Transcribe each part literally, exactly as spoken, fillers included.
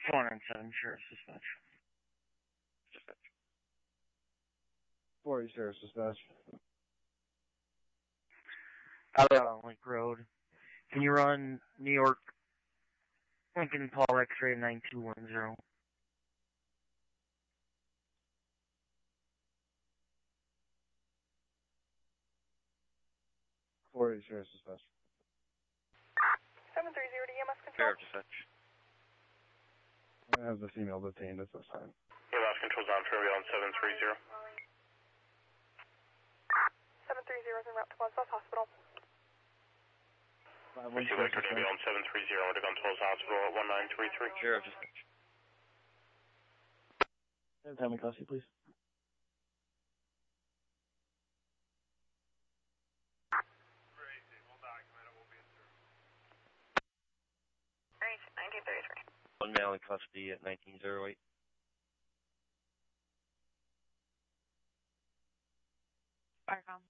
four nine seven, Sheriff's Dispatch. Dispatch. four eight Sheriff's Dispatch. Out on Lake Road. Can you run New York Lincoln Paul X-ray nine two one zero? four eight Sheriff's Dispatch. seven three zero to E M S Control. Sheriff Dispatch. I have the female detained at this time. E M S Control's on Fairway on seven three zero. seven three zero is en route to Boswell Hospital. Receive Vector Navy on seven three zero, to Gun twelve Hospital at one nine three three. Sheriff Dispatch. Tell me, Custody, please. nineteen thirty-three. One male in custody at nineteen oh eight. Firecom.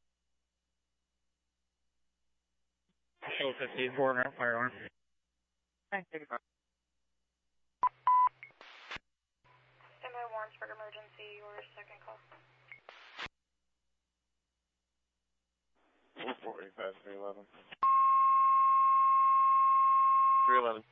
Show fifty-four, not firearm. nine thirty-four. Stand by Warrensburg emergency, your second call. four eight five three eleven. three eleven.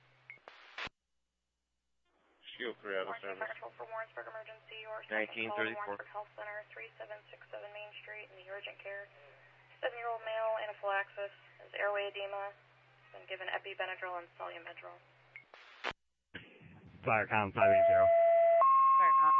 Shield three out of Warrensburg service. Control for Warrensburg emergency, your second nineteen call. thirty-four. Warrensburg Health Center, three seven six seven Main Street in the urgent care. Seven-year-old male, anaphylaxis, has airway edema, has been given epi, Benadryl, and Solumedrol. Firecom five eight zero. Firecom.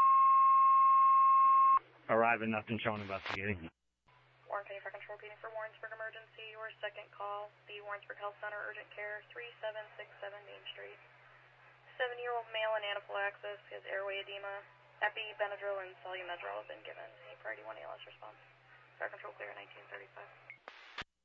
Arriving, nothing shown, investigating. Warren County Fire Control repeating for Warrensburg emergency, your second call, the Warrensburg Health Center urgent care, three seven six seven Main Street. Seven-year-old male in anaphylaxis, has airway edema, epi, Benadryl, and Solumedrol have been given. A priority one A L S response. Fire Control clear nineteen thirty-five.